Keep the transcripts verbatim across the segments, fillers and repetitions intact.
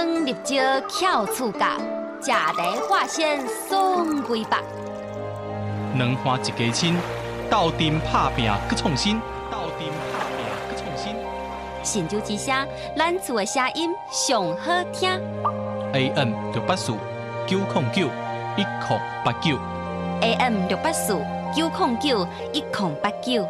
春入招巧厝角，食茶化鲜爽规百。 两花一家亲，斗阵拍拼去创新，斗阵拍拼去创新。 神州之声，咱厝的声音上好听。 A M 六八四九零九一零八九。 A M 六八四九零九一零八九。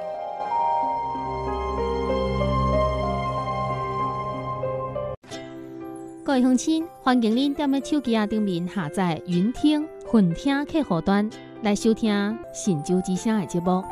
各位乡亲，欢迎您踮咧手机啊顶面下载云听、混听客户端来收听神州之声的节目。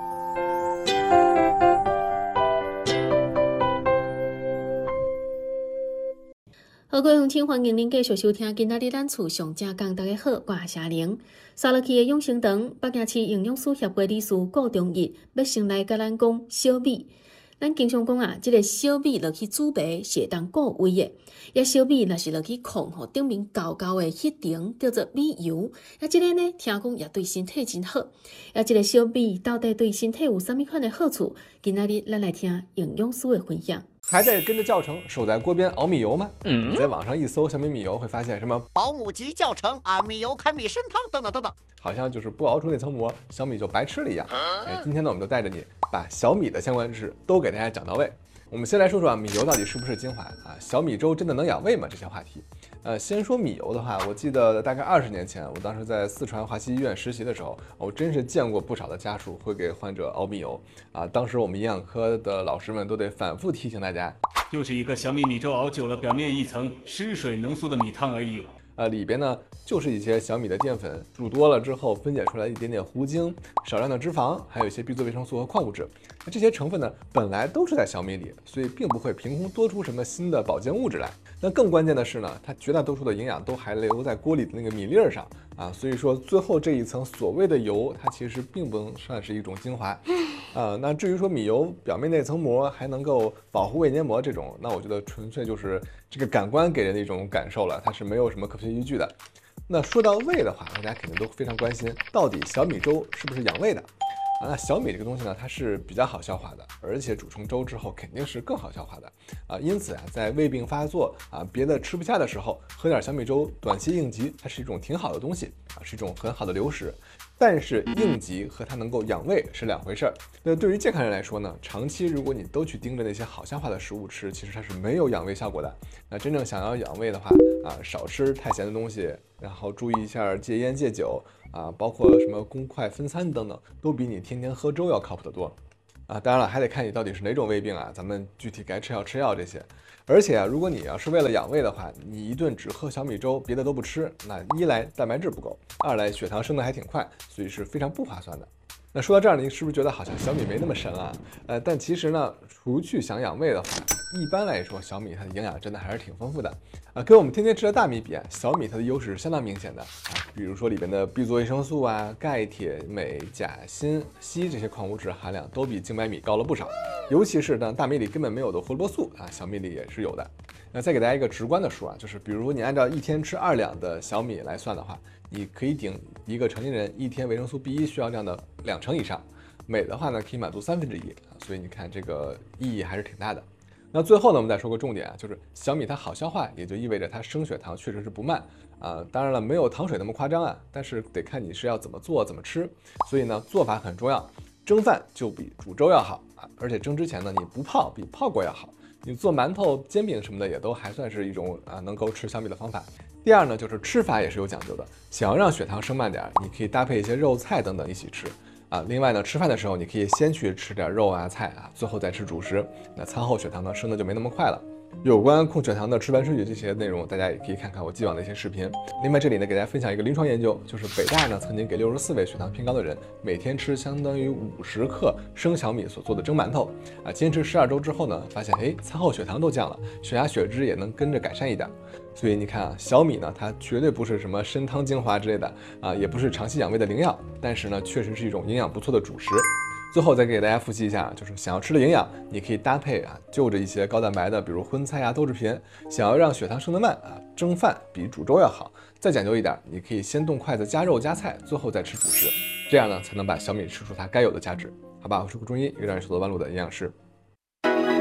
好，各位乡亲，欢迎您继续收听今仔日咱厝上正讲。大家好，我是夏玲。沙落去的永生堂，北京市营养师协会理事顾忠义要先来甲咱讲小米。咱经常讲啊，即、这个小米落去煮白是会当固胃的。也小米若是落去控吼，顶面厚厚的迄层叫做米油。也即个呢，听讲也对身体真好。也即个小米到底对身体有啥物款的好处？今仔日咱来听营养师的分享。 还在跟着教程守在锅边熬米油吗？嗯，你在网上一搜小米米油，会发现什么保姆级教程啊，米油开米参汤等等等等， 好像就是不熬出那层膜，小米就白吃了一样。哎，今天呢，我们就带着你把小米的相关知识都给大家讲到位。我们先来说说啊，米油到底是不是精华啊？小米粥真的能养胃吗？这些话题。呃，先说米油的话，我记得大概二十年前，我当时在四川华西医院实习的时候，我真是见过不少的家属会给患者熬米油啊。当时我们营养科的老师们都得反复提醒大家， 就是一个小米米粥熬久了，表面一层湿水浓缩的米汤而已。 呃，里边呢就是一些小米的淀粉，煮多了之后分解出来一点点糊精，少量的脂肪，还有一些 B 族维生素和矿物质。那这些成分呢，本来都是在小米里，所以并不会凭空多出什么新的保健物质来。那更关键的是呢，它绝大多数的营养都还留在锅里的那个米粒儿上啊，所以说最后这一层所谓的油，它其实并不能算是一种精华啊。那至于说米油表面那层膜还能够保护胃黏膜这种，那我觉得纯粹就是这个感官给人的一种感受了，它是没有什么科学依据的。那说到胃的话，大家肯定都非常关心，到底小米粥是不是养胃的？啊，那小米这个东西呢，它是比较好消化的，而且煮成粥之后肯定是更好消化的啊。因此啊，在胃病发作啊，别的吃不下的时候，喝点小米粥，短期应急，它是一种挺好的东西啊，是一种很好的流食。但是应急和它能够养胃是两回事儿。那对于健康人来说呢，长期如果你都去盯着那些好消化的食物吃，其实它是没有养胃效果的。那真正想要养胃的话啊，少吃太咸的东西，然后注意一下戒烟戒酒啊，包括什么公筷分餐等等，都比你天天喝粥要靠谱得多。啊，当然了，还得看你到底是哪种胃病啊，咱们具体该吃药吃药这些。而且啊，如果你要是为了养胃的话，你一顿只喝小米粥，别的都不吃，那一来蛋白质不够，二来血糖升得还挺快，所以是非常不划算的。那说到这儿，您是不是觉得好像小米没那么神啊？呃，但其实呢，除去想养胃的话，一般来说，小米它的营养真的还是挺丰富的啊。跟我们天天吃的大米比啊，小米它的优势是相当明显的啊。比如说里边的 B 族维生素啊、钙、铁、镁、钾、锌、硒这些矿物质含量都比精白米高了不少。尤其是呢，大米里根本没有的胡萝卜素啊，小米里也是有的。那再给大家一个直观的数啊，就是比如你按照一天吃二两的小米来算的话，你可以顶一个成年人一天维生素 B 一 需要量的两成以上，镁的话呢可以满足三分之一，所以你看这个意义还是挺大的。那最后呢，我们再说个重点啊，就是小米它好消化，也就意味着它升血糖确实是不慢啊。当然了，没有糖水那么夸张啊，但是得看你是要怎么做怎么吃，所以呢做法很重要。蒸饭就比煮粥要好啊，而且蒸之前呢你不泡比泡过要好。你做馒头、煎饼什么的也都还算是一种啊能够吃小米的方法。第二呢，就是吃法也是有讲究的，想要让血糖升慢点，你可以搭配一些肉菜等等一起吃啊。另外呢，吃饭的时候你可以先去吃点肉啊菜啊，最后再吃主食，那餐后血糖呢升的就没那么快了。有关控血糖的吃饭顺序这些内容，大家也可以看看我既往的一些视频。另外这里呢，给大家分享一个临床研究，就是北大呢曾经给六十四位血糖偏高的人每天吃相当于五十克生小米所做的蒸馒头啊，坚持十二周之后呢，发现哎餐后血糖都降了，血压血脂也能跟着改善一点。所以你看啊，小米呢它绝对不是什么参汤精华之类的啊，也不是长期养胃的灵药，但是呢确实是一种营养不错的主食。最后再给大家复习一下，就是想要吃的营养，你可以搭配啊，就着一些高蛋白的，比如荤菜啊、豆制品。想要让血糖升得慢啊，蒸饭比煮粥要好。再讲究一点，你可以先动筷子加肉加菜，最后再吃主食，这样呢才能把小米吃出它该有的价值。好吧，我是顾中医，有点手头弯路的营养师。